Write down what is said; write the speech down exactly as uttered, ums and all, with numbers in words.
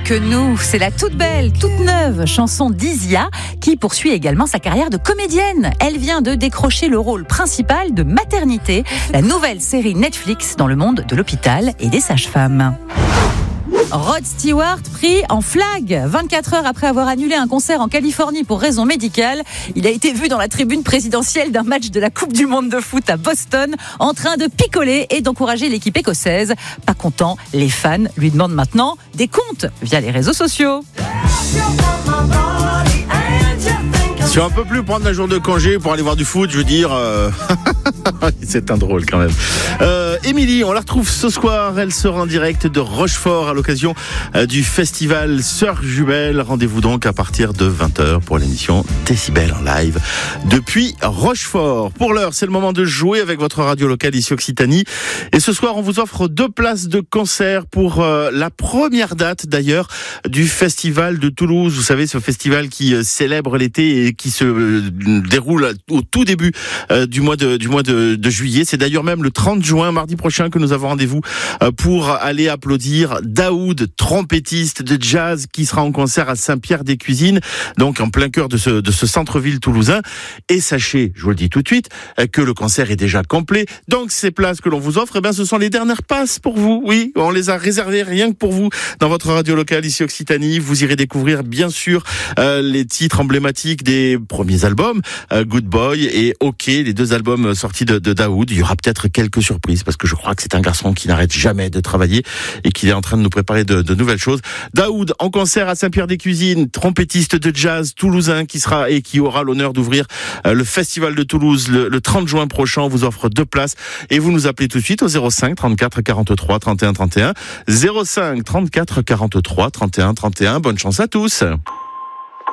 que nous. C'est la toute belle, toute neuve chanson d'Isia qui poursuit également sa carrière de comédienne. Elle vient de décrocher le rôle principal de Maternité, la nouvelle série Netflix dans le monde de l'hôpital et des sages-femmes. Rod Stewart pris en flag. vingt-quatre heures après avoir annulé un concert en Californie pour raison médicale, il a été vu dans la tribune présidentielle d'un match de la Coupe du Monde de foot à Boston en train de picoler et d'encourager l'équipe écossaise. Pas content, les fans lui demandent maintenant des comptes via les réseaux sociaux. Si on peut plus prendre un jour de congé pour aller voir du foot, je veux dire... Euh... C'est un drôle quand même. Euh, Émilie, on la retrouve ce soir. Elle sera en direct de Rochefort à l'occasion euh, du festival Sœurs Jumelles. Rendez-vous donc à partir de vingt heures pour l'émission Décibel en live depuis Rochefort. Pour l'heure, c'est le moment de jouer avec votre radio locale ici Occitanie. Et ce soir, on vous offre deux places de concert pour euh, la première date d'ailleurs du festival de Toulouse. Vous savez, ce festival qui euh, célèbre l'été et qui se euh, déroule au tout début euh, du mois de du mois de, de juillet. C'est d'ailleurs même le trente juin, mardi prochain, que nous avons rendez-vous pour aller applaudir Daoud, trompettiste de jazz, qui sera en concert à Saint-Pierre-des-Cuisines, donc en plein cœur de ce, de ce centre-ville toulousain. Et sachez, je vous le dis tout de suite, que le concert est déjà complet. Donc ces places que l'on vous offre, eh bien, ce sont les dernières passes pour vous. Oui, on les a réservées rien que pour vous dans votre radio locale ici Occitanie. Vous irez découvrir bien sûr euh, les titres emblématiques des premiers albums, euh, Good Boy et OK, les deux albums sortis de, de Daoud. Il y aura peut-être quelques surprises parce que je crois que c'est un garçon qui n'arrête jamais de travailler et qui est en train de nous préparer de, de nouvelles choses. Daoud en concert à Saint-Pierre-des-Cuisines, trompettiste de jazz toulousain qui sera et qui aura l'honneur d'ouvrir euh, le festival de Toulouse le, le trente juin prochain. On vous offre deux places et vous nous appelez tout de suite au zéro cinq trente-quatre quarante-trois trente et un trente et un. zéro cinq trente-quatre quarante-trois trente et un trente et un. Bonne chance à tous.